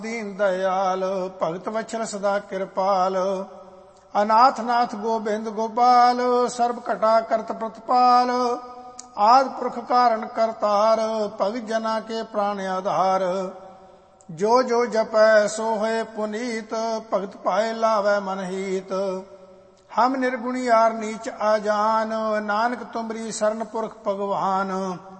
दीन दयाल भगत वत्सल सदा कृपाल। अनाथ नाथ गोबिंद गोपाल सर्व घटा करत प्रतिपाल। आदि पुरख कारण करतार भगत जना के प्राण आधार। जो जो जपै सो होए पुनीत भगत पाए लावै मन हीत। हम निर्गुणी यार नीच आजान नानक तुमरी शरण पुरख भगवान।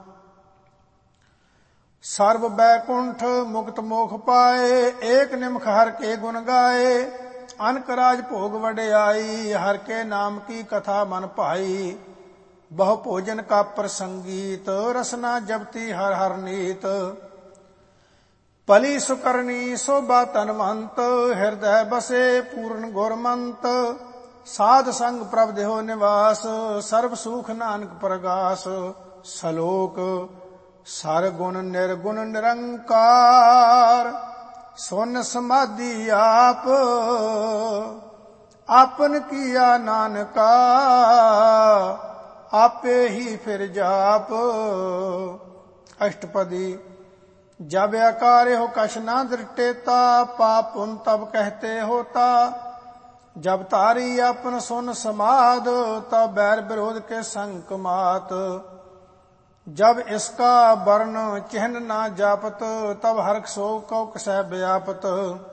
सर्व बैकुंठ मुक्त मोख पाए एक निमख हर के गुण गाए। अनक राज भोग वड्याई हर के नाम की कथा मन पाई। बहु भोजन का प्रसंगीत रसना जपती हर हर नीत। पली सुकरणी शोभा तनवंत हृदय बसे पूर्ण गुरमंत। साध संग प्रभ देहो निवास सर्व सुख नानक प्रगास। सलोक सर गुण निर्गुण निरंकार सोन समाधि आप। आपन किया नानका आपे ही फिर जाप। अष्टपदी जब आकार हो कछ ना दृटेता पाप पुन तब कहते होता। जब तारी अपन सुन समाद तब बैर विरोध के संक मात। जब इसका वर्ण चिन्ह ना जापत तब हर्ष शोक कौ कसै व्यापत।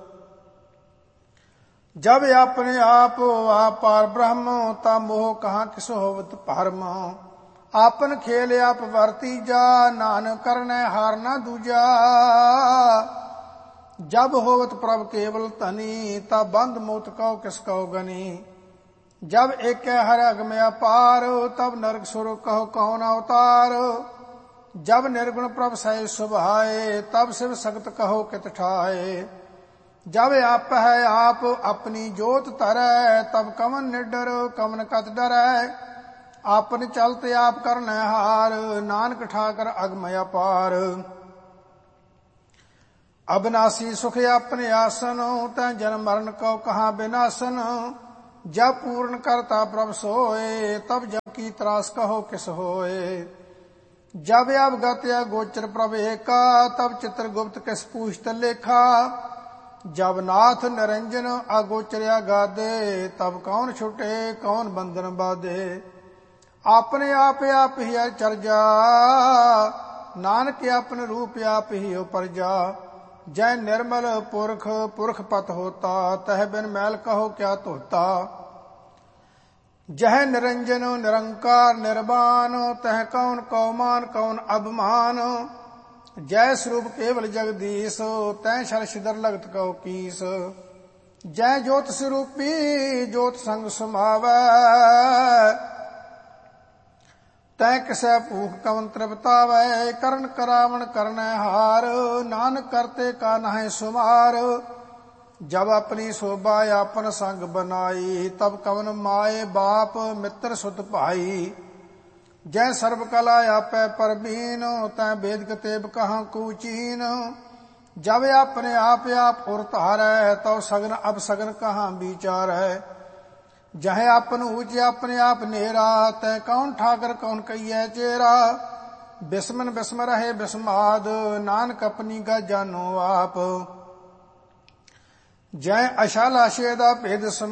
जब अपने आप पार ब्रह्म तब मोह कहाँ किस होवत परम। आपन खेल आप वर्ती जा नानक करने हार ना दूजा। जब होवत प्रभ केवल तनी तब बंद मोत कौ किस कौ गनी। जब एक हर अगम अपार तब नरक सुर कहो कौन अवतार। जब निर्गुण प्रभ सह सुभाए तब शिव सख्त कहो कित ठाए। जब आप है आप अपनी जोत तरय तब कवन निडर कवन कत डरै। आपन चलते आप करने हार नानक ठाकर अगम अपार। अविनाशी सुख अपने आसन तै जन्म मरण को कहाँ विनाशन। जब पूर्ण करता प्रभ सोए तब जब की त्रास कहो किस होए। जब अवगत गोचर प्रभ एका तब चित्रगुप्त किस पूछत लेखा। जब नाथ निरंजन अगोचर्या गादे तब कौन छुटे कौन बंधन बाधे। अपने आप ही चर्जा नानक अपने रूप आप ही उपरजा। जय निर्मल पुरख पुरख पत होता तह बिन मैल कहो क्या तोता। जह निरंजन निरंकार निर्वाण तह कौन कौमान कौन अभिमान। जय स्वरूप केवल जगदीश तय शर शिदर लगत कौ कीस। जय ज्योत स्वरूपी ज्योत संग समावै तय किसै भूख कवन तृप्तावै। करण करावण करनै हार नानक करते का नहै सुमार। जब अपनी शोभा आपन संग बनाई तब कवन माए बाप मित्र सुत भाई। जय सर्व कला आपै परबीन तै वेद कतेब कहाँ कूचीन। जब अपने आप उरतारै तब सगन अब सगन कहाँ विचारै। जह आपन ऊंच अपने आप नेरा तै कौन ठाकर कौन कहिए चेरा। बिस्मन बिस्म रहे बिस्माद नानक अपनी का जानो आप। जय अशाला शेदा भेद